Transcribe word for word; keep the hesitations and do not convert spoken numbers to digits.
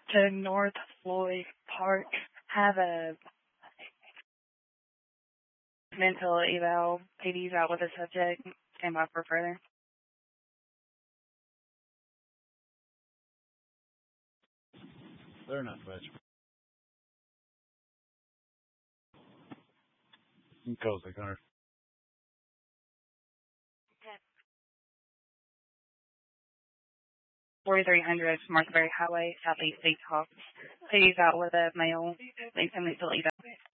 to North Floyd Park have a mental eval. P D's out with a subject. Stand by for further. They're not much. Call six hundred. forty-three hundred Marthabury Highway, Southeast East Hawks. P D's out with a male. Please send me to eval.